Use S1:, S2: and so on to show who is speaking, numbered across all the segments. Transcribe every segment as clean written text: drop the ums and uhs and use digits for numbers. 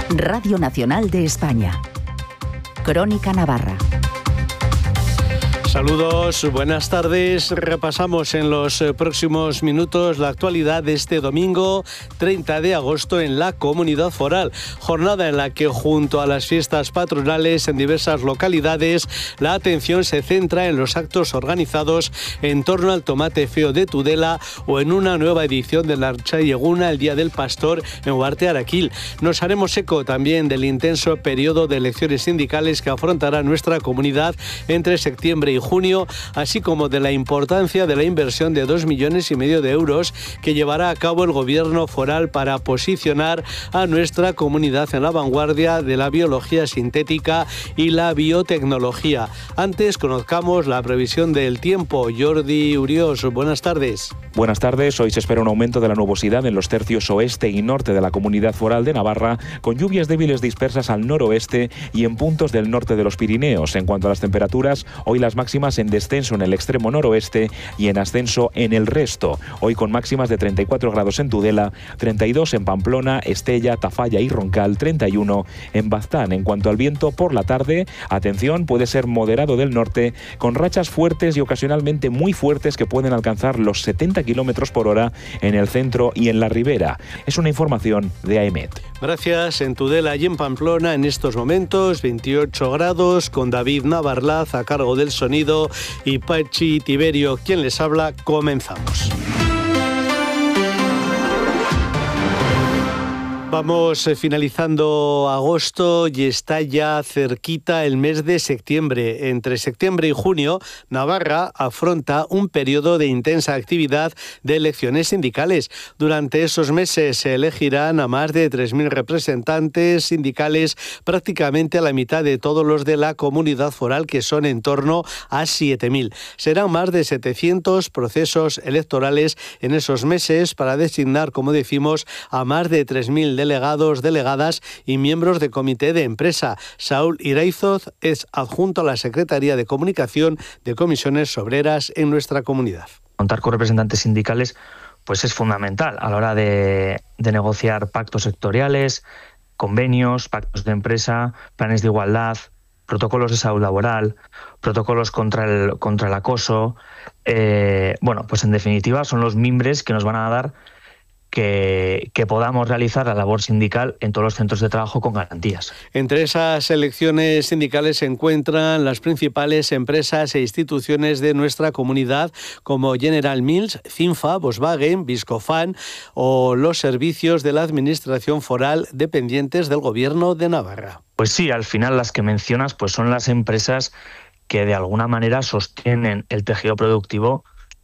S1: Radio Nacional de España. Crónica Navarra.
S2: Saludos, buenas tardes. Repasamos en los próximos minutos la actualidad de este domingo 30 de agosto en la Comunidad Foral. Jornada en la que junto a las fiestas patronales en diversas localidades, la atención se centra en los actos organizados en torno al tomate feo de Tudela o en una nueva edición de la Archaieguna, el Día del Pastor, en Huarte Araquil. Nos haremos eco también del intenso periodo de elecciones sindicales que afrontará nuestra comunidad entre septiembre y junio, así como de la importancia de la inversión de 2,5 millones de euros que llevará a cabo el gobierno foral para posicionar a nuestra comunidad en la vanguardia de la biología sintética y la biotecnología. Antes conozcamos la previsión del tiempo. Jordi Uriós, buenas tardes.
S3: Buenas tardes. Hoy se espera un aumento de la nubosidad en los tercios oeste y norte de la Comunidad Foral de Navarra, con lluvias débiles dispersas al noroeste y en puntos del norte de los Pirineos. En cuanto a las temperaturas, hoy las máximas en descenso en el extremo noroeste y en ascenso en el resto. Hoy con máximas de 34 grados en Tudela, 32 en Pamplona, Estella, Tafalla y Roncal, 31 en Baztán. En cuanto al viento, por la tarde, atención, puede ser moderado del norte, con rachas fuertes y ocasionalmente muy fuertes que pueden alcanzar los 70 kilómetros por hora en el centro y en la ribera. Es una información de AEMET.
S2: Gracias. En Tudela y en Pamplona en estos momentos 28 grados, con David Navarlaz a cargo del sonido y Pachi Tiberio quien les habla. Comenzamos. Vamos finalizando agosto y está ya cerquita el mes de septiembre. Entre septiembre y junio, Navarra afronta un periodo de intensa actividad de elecciones sindicales. Durante esos meses se elegirán a más de 3.000 representantes sindicales, prácticamente a la mitad de todos los de la Comunidad Foral, que son en torno a 7.000. Serán más de 700 procesos electorales en esos meses para designar, como decimos, a más de 3.000 delegados, delegadas y miembros de comité de empresa. Saúl Iraizoz es adjunto a la Secretaría de Comunicación de Comisiones Obreras en nuestra comunidad.
S4: Contar con representantes sindicales pues es fundamental a la hora de negociar pactos sectoriales, convenios, pactos de empresa, planes de igualdad, protocolos de salud laboral, protocolos contra el acoso. Pues en definitiva son los mimbres que nos van a dar que podamos realizar la labor sindical en todos los centros de trabajo con garantías.
S2: Entre esas elecciones sindicales se encuentran las principales empresas e instituciones de nuestra comunidad, como General Mills, Cinfa, Volkswagen, Viscofan o los servicios de la Administración Foral dependientes del Gobierno de Navarra.
S4: Pues sí, al final las que mencionas pues son las empresas que de alguna manera sostienen el tejido productivo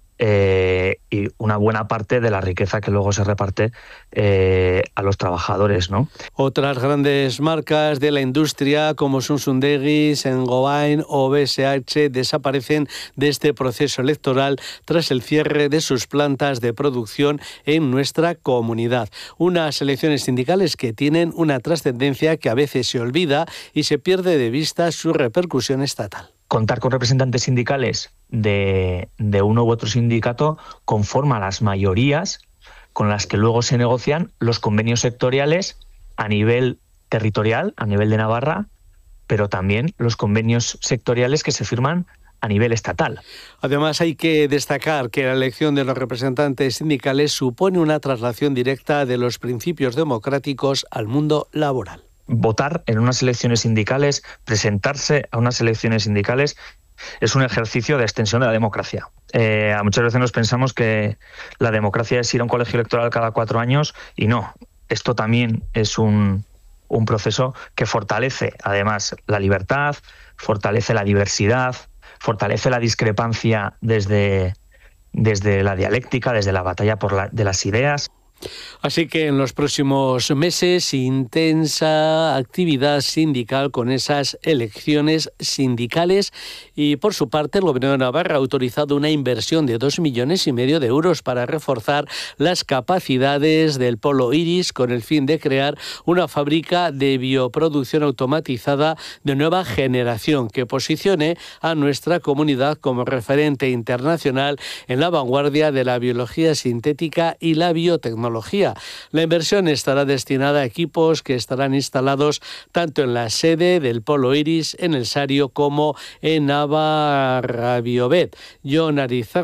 S4: y una buena parte de la riqueza que luego se reparte a los trabajadores, ¿no?
S2: Otras grandes marcas de la industria como Sundegi, Saint-Gobain o BSH desaparecen de este proceso electoral tras el cierre de sus plantas de producción en nuestra comunidad. Unas elecciones sindicales que tienen una trascendencia que a veces se olvida y se pierde de vista su repercusión estatal.
S4: Contar con representantes sindicales de uno u otro sindicato conforma las mayorías con las que luego se negocian los convenios sectoriales a nivel territorial, a nivel de Navarra, pero también los convenios sectoriales que se firman a nivel estatal.
S2: Además, hay que destacar que la elección de los representantes sindicales supone una traslación directa de los principios democráticos al mundo laboral.
S4: Votar en unas elecciones sindicales, presentarse a unas elecciones sindicales, es un ejercicio de extensión de la democracia. Muchas veces nos pensamos que la democracia es ir a un colegio electoral cada 4 años y no. Esto también es un proceso que fortalece además la libertad, fortalece la diversidad, fortalece la discrepancia desde la dialéctica, desde la batalla de las ideas.
S2: Así que en los próximos meses, intensa actividad sindical con esas elecciones sindicales. Y por su parte, el Gobierno de Navarra ha autorizado una inversión de 2,5 millones de euros para reforzar las capacidades del Polo Iris con el fin de crear una fábrica de bioproducción automatizada de nueva generación que posicione a nuestra comunidad como referente internacional en la vanguardia de la biología sintética y la biotecnología. biotecnología. La inversión estará destinada a equipos que estarán instalados tanto en la sede del Polo Iris en el Sario como en Navarra Biovet. Jon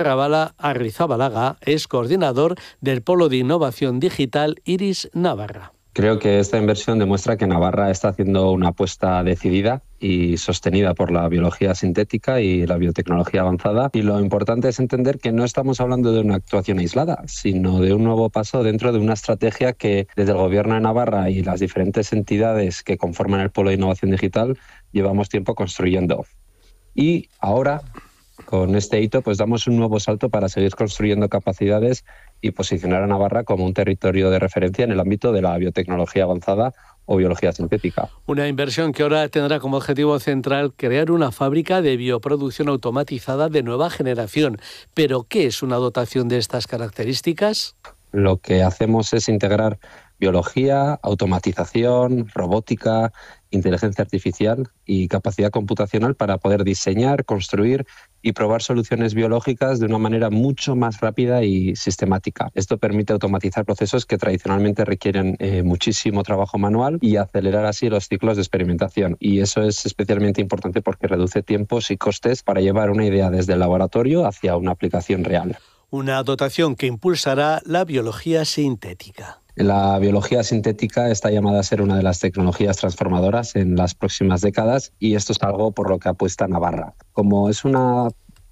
S2: Arrizabalaga es coordinador del Polo de Innovación Digital Iris Navarra.
S5: Creo que esta inversión demuestra que Navarra está haciendo una apuesta decidida y sostenida por la biología sintética y la biotecnología avanzada. Y lo importante es entender que no estamos hablando de una actuación aislada, sino de un nuevo paso dentro de una estrategia que desde el Gobierno de Navarra y las diferentes entidades que conforman el Polo de Innovación Digital llevamos tiempo construyendo. Y ahora, con este hito, pues damos un nuevo salto para seguir construyendo capacidades y posicionar a Navarra como un territorio de referencia en el ámbito de la biotecnología avanzada o biología sintética.
S2: Una inversión que ahora tendrá como objetivo central crear una fábrica de bioproducción automatizada de nueva generación. ¿Pero qué es una dotación de estas características?
S5: Lo que hacemos es integrar biología, automatización, robótica, inteligencia artificial y capacidad computacional para poder diseñar, construir y probar soluciones biológicas de una manera mucho más rápida y sistemática. Esto permite automatizar procesos que tradicionalmente requieren muchísimo trabajo manual y acelerar así los ciclos de experimentación. Y eso es especialmente importante porque reduce tiempos y costes para llevar una idea desde el laboratorio hacia una aplicación real.
S2: Una dotación que impulsará la biología sintética.
S5: La biología sintética está llamada a ser una de las tecnologías transformadoras en las próximas décadas y esto es algo por lo que apuesta Navarra. Como es una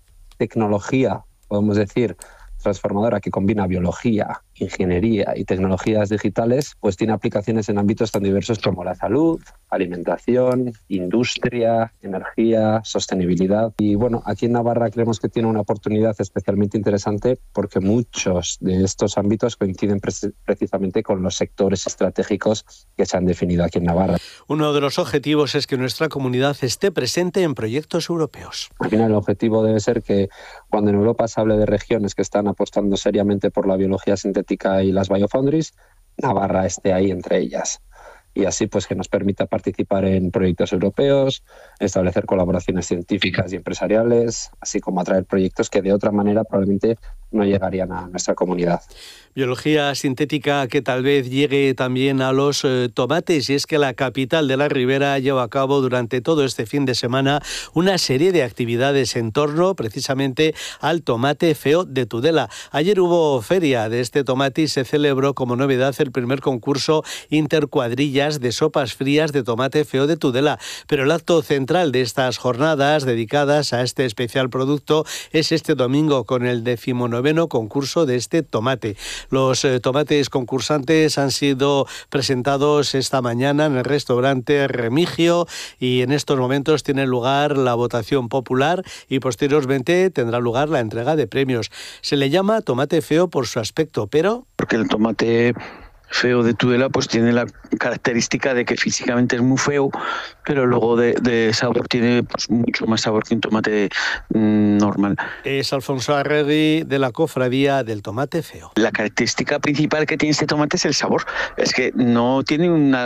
S5: tecnología, podemos decir, transformadora que combina biología, ingeniería y tecnologías digitales, pues tiene aplicaciones en ámbitos tan diversos como la salud, alimentación, industria, energía, sostenibilidad. Y bueno, aquí en Navarra creemos que tiene una oportunidad especialmente interesante porque muchos de estos ámbitos coinciden precisamente con los sectores estratégicos que se han definido aquí en Navarra.
S2: Uno de los objetivos es que nuestra comunidad esté presente en proyectos europeos.
S5: Al final el objetivo debe ser que cuando en Europa se hable de regiones que están apostando seriamente por la biología sintética y las biofoundries, Navarra esté ahí entre ellas. Y así pues que nos permita participar en proyectos europeos, establecer colaboraciones científicas y empresariales, así como atraer proyectos que de otra manera probablemente no llegarían a nuestra comunidad.
S2: Biología sintética que tal vez llegue también a los tomates, y es que la capital de la Ribera lleva a cabo durante todo este fin de semana una serie de actividades en torno precisamente al tomate feo de Tudela. Ayer hubo feria de este tomate y se celebró como novedad el primer concurso intercuadrillas de sopas frías de tomate feo de Tudela. Pero el acto central de estas jornadas dedicadas a este especial producto es este domingo con el 19º concurso de este tomate. Los tomates concursantes han sido presentados esta mañana en el restaurante Remigio y en estos momentos tiene lugar la votación popular y posteriormente tendrá lugar la entrega de premios. Se le llama tomate feo por su aspecto, pero...
S6: Porque el tomate feo de Tudela pues tiene la característica de que físicamente es muy feo, pero luego de sabor tiene pues mucho más sabor que un tomate normal.
S2: Es Alfonso Arregui de la Cofradía del Tomate Feo.
S6: La característica principal que tiene este tomate es el sabor. Es que no tiene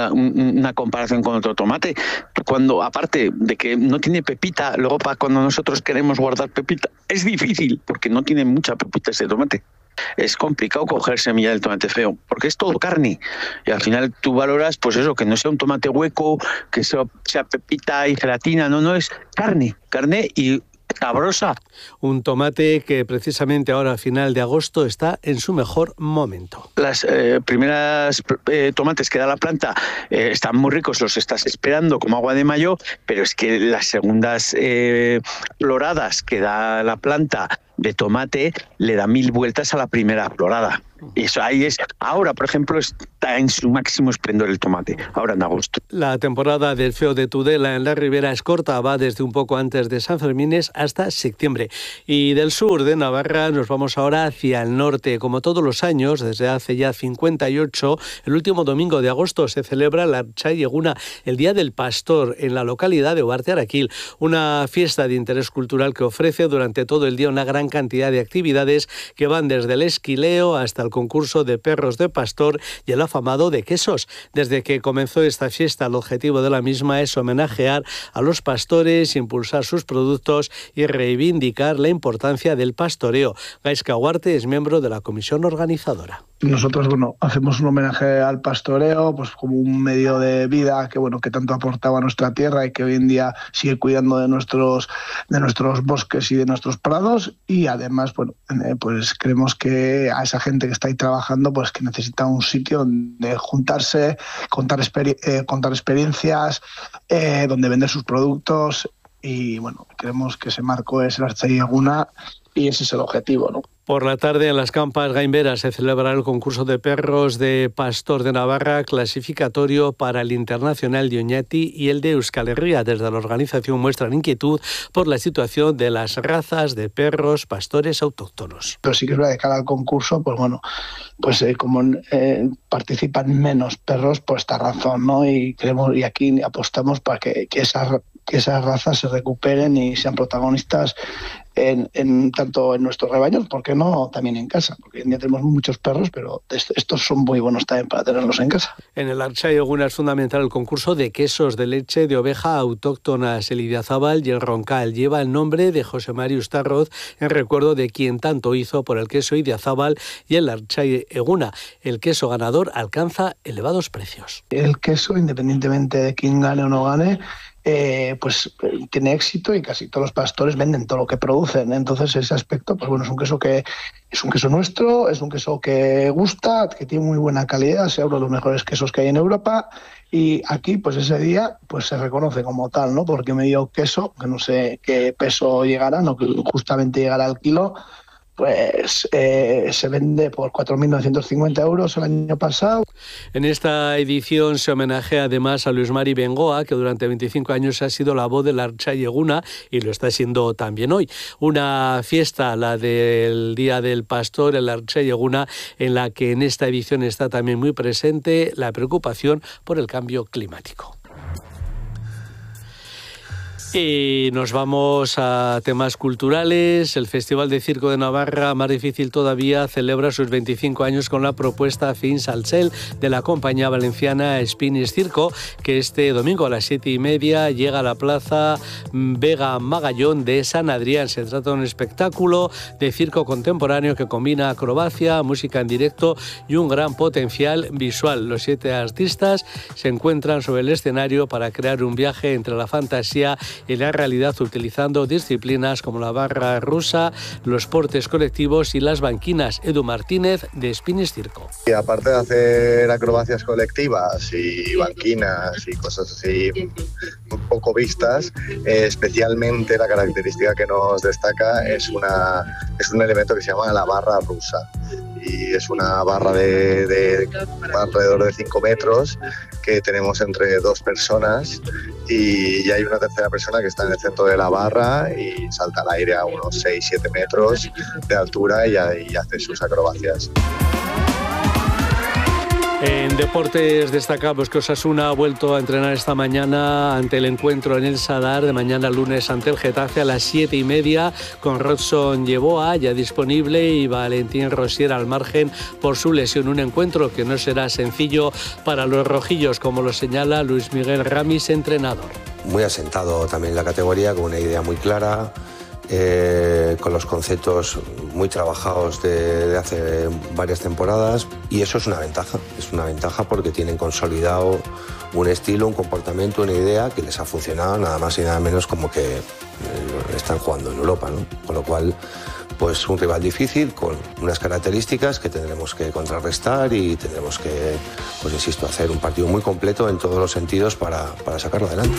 S6: una comparación con otro tomate. Cuando, aparte de que no tiene pepita, luego para cuando nosotros queremos guardar pepita, es difícil porque no tiene mucha pepita este tomate. Es complicado coger semilla del tomate feo, porque es todo carne. Y al final tú valoras, pues eso, que no sea un tomate hueco, que sea pepita y gelatina. No, es carne y sabrosa.
S2: Un tomate que precisamente ahora a final de agosto está en su mejor momento.
S6: Las primeras tomates que da la planta están muy ricos, los estás esperando como agua de mayo, pero es que las segundas floradas que da la planta de tomate le da 1000 vueltas a la primera florada. Y eso ahí es. Ahora, por ejemplo, está en su máximo esplendor el tomate, ahora en agosto.
S2: La temporada del feo de Tudela en la Ribera es corta, va desde un poco antes de San Fermines hasta septiembre. Y del sur de Navarra nos vamos ahora hacia el norte. Como todos los años, desde hace ya 58, el último domingo de agosto se celebra la Txaieguna, el Día del Pastor, en la localidad de Uarte-Araquil. Una fiesta de interés cultural que ofrece durante todo el día una gran cantidad de actividades que van desde el esquileo hasta el concurso de perros de pastor y el afamado de quesos. Desde que comenzó esta fiesta, el objetivo de la misma es homenajear a los pastores, impulsar sus productos y reivindicar la importancia del pastoreo. Gaizka Huarte es miembro de la comisión organizadora.
S7: Nosotros, hacemos un homenaje al pastoreo, pues como un medio de vida que tanto aportaba a nuestra tierra y que hoy en día sigue cuidando de nuestros bosques y de nuestros prados. Y además, pues creemos que a esa gente que está ahí trabajando, pues que necesita un sitio donde juntarse, contar experiencias, donde vender sus productos. Y creemos que ese marco es el Artxai Eguna y ese es el objetivo, ¿no?
S2: Por la tarde en las Campas Gainberas se celebrará el concurso de perros de pastor de Navarra, clasificatorio para el Internacional de Oñati y el de Euskal Herria. Desde la organización muestran inquietud por la situación de las razas de perros pastores autóctonos.
S7: Pero sí que es verdad que cara al concurso, como participan menos perros por esta razón, ¿no? Y aquí apostamos para que esas razas se recuperen y sean protagonistas tanto en nuestros rebaños, ¿por qué no también en casa? Porque hoy en día tenemos muchos perros, pero estos son muy buenos también para tenerlos en casa.
S2: En el Artxai Eguna es fundamental el concurso de quesos de leche de oveja autóctonas. El Idiazábal y el Roncal lleva el nombre de José María Ustarroz en recuerdo de quien tanto hizo por el queso Idiazábal y el Artxai Eguna. El queso ganador alcanza elevados precios.
S7: El queso, independientemente de quién gane o no gane, tiene éxito y casi todos los pastores venden todo lo que producen. Entonces ese aspecto, es un queso que es un queso nuestro, es un queso que gusta, que tiene muy buena calidad, es uno de los mejores quesos que hay en Europa. Y aquí, ese día, se reconoce como tal, ¿no? Porque medio queso, que no sé qué peso llegará, no que justamente llegará al kilo, se vende por 4.950 euros el año pasado.
S2: En esta edición se homenajea además a Luis Mari Bengoa, que durante 25 años ha sido la voz del Artxai Eguna y lo está siendo también hoy. Una fiesta, la del Día del Pastor, el Artxai Eguna, en la que en esta edición está también muy presente la preocupación por el cambio climático. Y nos vamos a temas culturales. El Festival de Circo de Navarra, más difícil todavía, celebra sus 25 años con la propuesta Fins al Cel de la compañía valenciana Spinis Circo, que este domingo a las 7:30 llega a la Plaza Vega Magallón de San Adrián. Se trata de un espectáculo de circo contemporáneo que combina acrobacia, música en directo y un gran potencial visual. Los 7 artistas se encuentran sobre el escenario para crear un viaje entre la fantasía y la realidad, utilizando disciplinas como la barra rusa, los portes colectivos y las banquinas. Edu Martínez, de Spinis Circo.
S8: Y aparte de hacer acrobacias colectivas y banquinas y cosas así un poco vistas, especialmente la característica que nos destaca es un elemento que se llama la barra rusa. Y es una barra de alrededor de 5 metros que tenemos entre 2 personas y hay una tercera persona que está en el centro de la barra y salta al aire a unos 6-7 metros de altura y hace sus acrobacias.
S2: En deportes destacamos que Osasuna ha vuelto a entrenar esta mañana ante el encuentro en el Sadar de mañana lunes ante el Getafe a las 7:30 con Rodson Yeboah ya disponible y Valentín Rosier al margen por su lesión. Un encuentro que no será sencillo para los rojillos, como lo señala Luis Miguel Ramis, entrenador.
S9: Muy asentado también en la categoría, con una idea muy clara, con los conceptos muy trabajados de hace varias temporadas, y eso es una ventaja porque tienen consolidado un estilo, un comportamiento, una idea que les ha funcionado nada más y nada menos como que están jugando en Europa, ¿no? Con lo cual, pues un rival difícil con unas características que tendremos que contrarrestar y tendremos que, pues insisto, hacer un partido muy completo en todos los sentidos para sacarlo adelante.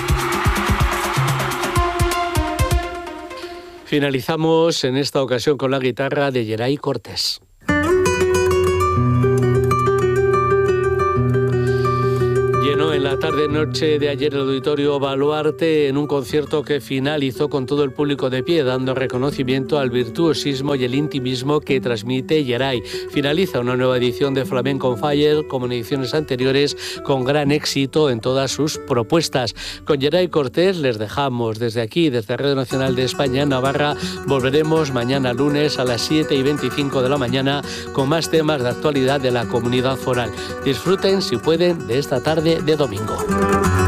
S2: Finalizamos en esta ocasión con la guitarra de Geray Cortés. Llenó en la tarde-noche de ayer el Auditorio Baluarte, en un concierto que finalizó con todo el público de pie, dando reconocimiento al virtuosismo y el intimismo que transmite Geray. Finaliza una nueva edición de Flamenco on Fire, como en ediciones anteriores, con gran éxito en todas sus propuestas. Con Geray Cortés les dejamos desde aquí, desde Radio Nacional de España en Navarra. Volveremos mañana lunes a las 7:25 de la mañana con más temas de actualidad de la Comunidad Foral. Disfruten, si pueden, de esta tarde de domingo.